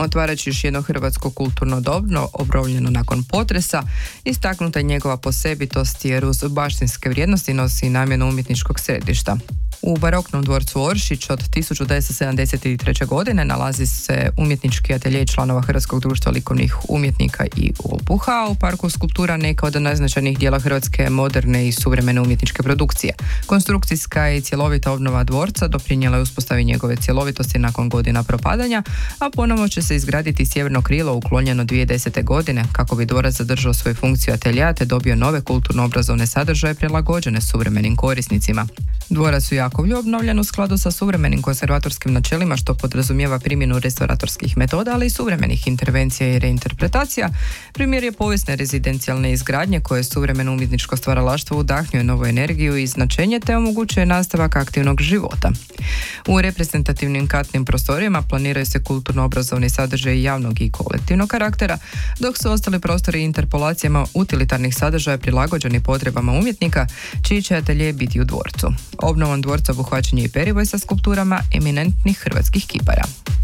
Otvarajući još jedno hrvatsko kulturno dobro, obnovljeno nakon potresa, istaknuta je njegova posebitost jer uz baštinske vrijednosti nosi namjenu umjetničkog središta. U baroknom dvorcu Oršić od 1973. godine nalazi se umjetnički atelje članova Hrvatskog društva likovnih umjetnika i obuha, a u parku skulptura neka od najznačajnijih dijela hrvatske moderne i suvremene umjetničke produkcije. Konstrukcijska i cjelovita obnova dvorca doprinijela je uspostavi njegove cjelovitosti nakon godina propadanja, a ponovo će se izgraditi sjeverno krilo uklonjeno 2010. godine kako bi dvorac zadržao svoju funkciju ateljea te dobio nove kulturno-obrazovne sadržaje prilagođene suvremenim korisnicima. Dvorac u Jakovlju obnovljen u skladu sa suvremenim konzervatorskim načelima što podrazumijeva primjenu restauratorskih metoda, ali i suvremenih intervencija i reinterpretacija. Primjer je povijesne rezidencijalne izgradnje koje suvremeno umjetničko stvaralaštvo udahnjuje novu energiju i značenje te omogućuje nastavak aktivnog života. U reprezentativnim katnim prostorijama planiraju se kulturno-obrazovni sadržaji javnog i kolektivnog karaktera, dok su ostali prostori interpolacijama utilitarnih sadržaja prilagođeni potrebama umjetnika, čiji će atelje biti u dvorcu. Obnovom dvorca obuhvaćen je i perivoj sa skulpturama eminentnih hrvatskih kipara.